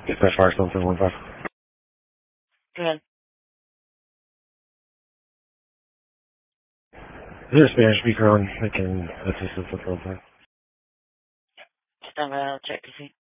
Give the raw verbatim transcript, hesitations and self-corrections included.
Dispatch fire something one five. Go ahead. Is there a Spanish speaker on? I can assist with the phone time. Stand by, I'll check to see.